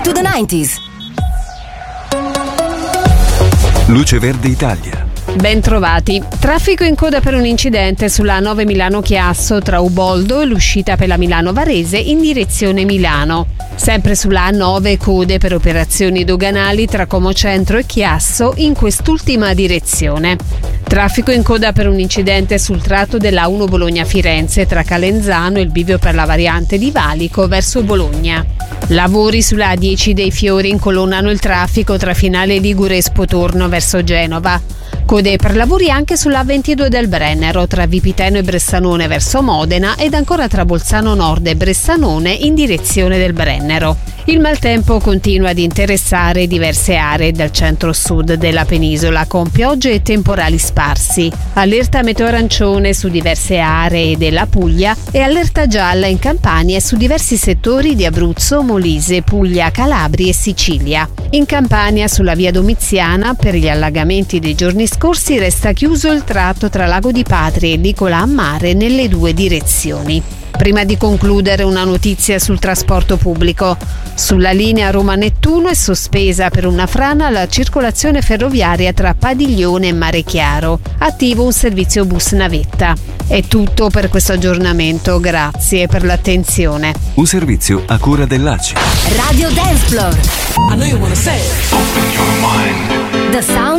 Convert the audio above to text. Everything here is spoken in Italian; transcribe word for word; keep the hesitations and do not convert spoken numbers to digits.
to the nineties. Luce Verde Italia. Ben trovati. Traffico in coda per un incidente sulla A nove Milano-Chiasso tra Uboldo e l'uscita per la Milano-Varese in direzione Milano. Sempre sulla A nove code per operazioni doganali tra Como Centro e Chiasso in quest'ultima direzione. Traffico in coda per un incidente sul tratto della A uno Bologna-Firenze tra Calenzano e il bivio per la variante di Valico verso Bologna. Lavori sulla A dieci dei Fiori incolonnano il traffico tra Finale Ligure e Spotorno verso Genova. Code per lavori anche sulla A ventidue del Brennero tra Vipiteno e Bressanone verso Modena ed ancora tra Bolzano Nord e Bressanone in direzione del Brennero. Il maltempo continua ad interessare diverse aree del centro-sud della penisola con piogge e temporali sparsi. Allerta meteo arancione su diverse aree della Puglia e allerta gialla in Campania e su diversi settori di Abruzzo, Molise, Puglia, Calabria e Sicilia. In Campania, sulla via Domiziana, per gli allagamenti dei giorni scorsi resta chiuso il tratto tra Lago di Patria e Licola a Mare nelle due direzioni. Prima di concludere, una notizia sul trasporto pubblico. Sulla linea Roma-Nettuno è sospesa per una frana la circolazione ferroviaria tra Padiglione e Mare Chiaro. Attivo un servizio bus navetta. È tutto per questo aggiornamento, grazie per l'attenzione. Un servizio a cura dell'A C I. Radio Dance Floor. I know you wanna say it. The sound